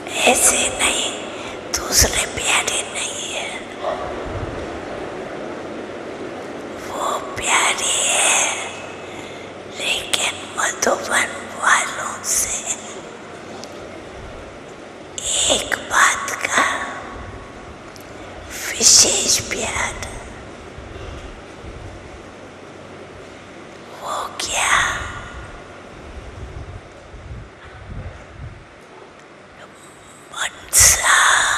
ऐसे नहीं, दूसरे प्यारे नहीं है, वो प्यारे है लेकिन मधुबन वालों से एक बात का विशेष प्यार। वो क्या? मनसा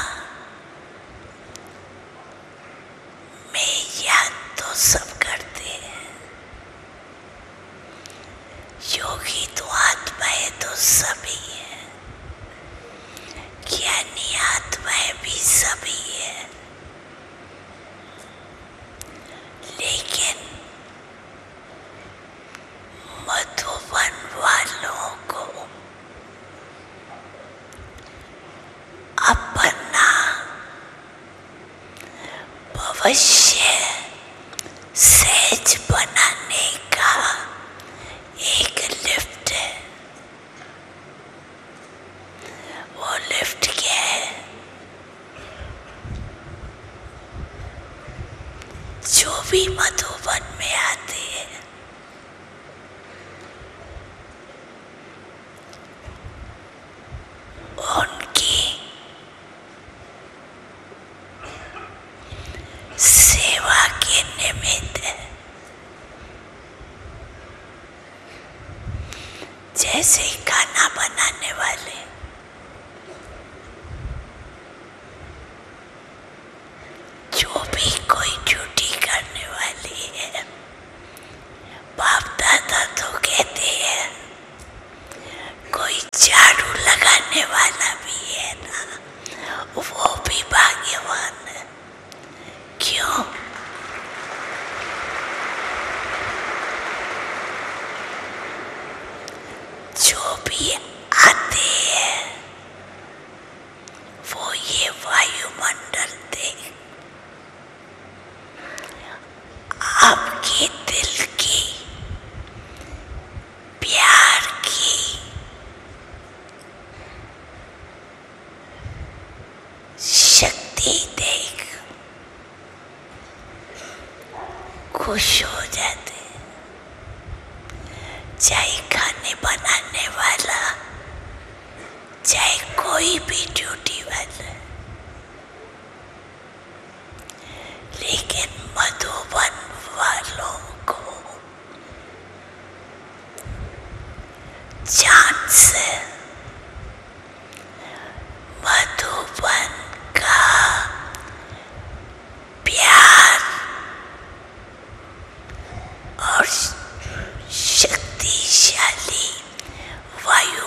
में याद तो सब करते हैं, योगी तो आत्माएं तो सभी है, ज्ञानी आत्माएं भी सभी है, लेकिन मधुबन वालों को अपना भविष्य सहज बनाने का एक लिफ्ट है। वो लिफ्ट क्या है? जो भी मधुबन में आते हैं उनकी सेवा के निमित्त, जैसे खाना बनाने वाले जो भी कोई ड्यूटी करने वाली है, बाप दादा तो कहते हैं कोई झाड़ू लगाने वाला भी है ना, वो भी भाग्यवान है। क्यों? जो भी आते हैं वो ये वायुमंडल देख आपके दिल की प्यार की शक्ति देख खुश हो जाते। चाहे खाने बनाने वाला, चाहे कोई भी ड्यूटी वाला, लेकिन मधुबन वालों को जान से मधुबन का प्यार और शक्तिशाली वायु